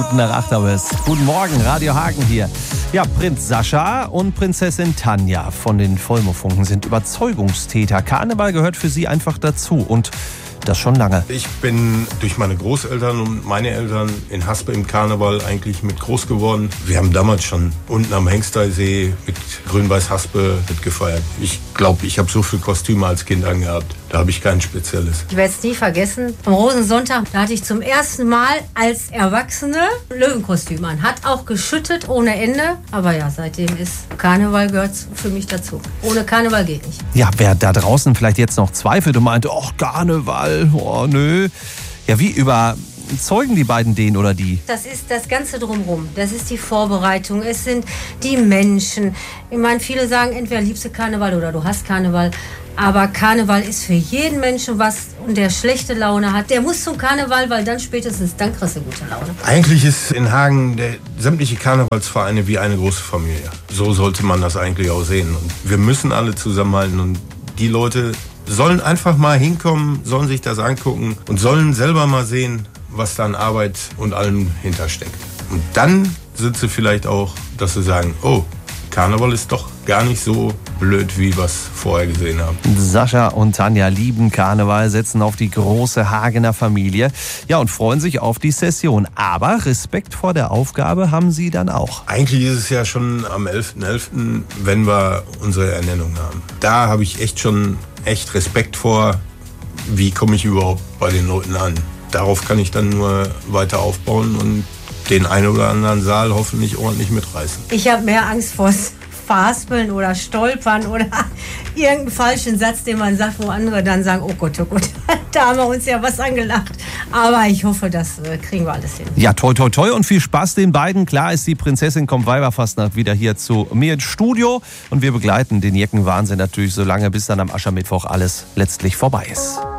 Nach 8 Uhr ist. Guten Morgen, Radio Hagen hier. Ja, Prinz Sascha und Prinzessin Tanja von den Vollmofunken sind Überzeugungstäter. Karneval gehört für sie einfach dazu und das schon lange. Ich bin durch meine Großeltern und meine Eltern in Haspe im Karneval eigentlich mit groß geworden. Wir haben damals schon unten am Hengsteysee mit Grün-Weiß-Haspe mitgefeiert. Ich glaube, ich habe so viel Kostüme als Kind angehabt. Da habe ich kein spezielles. Ich werde es nie vergessen. Am Rosensonntag, da hatte ich zum ersten Mal als Erwachsene Löwenkostüm an. Hat auch geschüttet ohne Ende. Aber ja, seitdem ist Karneval gehört für mich dazu. Ohne Karneval geht nicht. Ja, wer da draußen vielleicht jetzt noch zweifelt und meinte, oh, Karneval, oh nö. Ja, wie überzeugen die beiden den oder die? Das ist das Ganze drumherum. Das ist die Vorbereitung. Es sind die Menschen. Ich meine, viele sagen, entweder liebst du Karneval oder du hast Karneval. Aber Karneval ist für jeden Menschen was und der schlechte Laune hat, der muss zum Karneval, weil dann spätestens dann kriegst du gute Laune. Eigentlich ist in Hagen sämtliche Karnevalsvereine wie eine große Familie. So sollte man das eigentlich auch sehen. Und wir müssen alle zusammenhalten und die Leute sollen einfach mal hinkommen, sollen sich das angucken und sollen selber mal sehen, was da an Arbeit und allem hintersteckt. Und dann sind sie vielleicht auch, dass sie sagen, oh, Karneval ist doch gar nicht so blöd, wie wir es vorher gesehen haben. Sascha und Tanja lieben Karneval, setzen auf die große Hagener Familie. Ja, und freuen sich auf die Session. Aber Respekt vor der Aufgabe haben sie dann auch. Eigentlich ist es ja schon am 11.11., wenn wir unsere Ernennung haben. Da habe ich echt Respekt vor, wie komme ich überhaupt bei den Leuten an. Darauf kann ich dann nur weiter aufbauen und den einen oder anderen Saal hoffentlich ordentlich mitreißen. Ich habe mehr Angst vor Verhaspeln oder Stolpern oder irgendeinen falschen Satz, den man sagt, wo andere dann sagen, oh Gott, da haben wir uns ja was angelacht. Aber ich hoffe, das kriegen wir alles hin. Ja, toi, toi, toi und viel Spaß den beiden. Klar ist, die Prinzessin kommt Weiberfastnacht wieder hier zu mir ins Studio und wir begleiten den Jeckenwahnsinn natürlich so lange, bis dann am Aschermittwoch alles letztlich vorbei ist.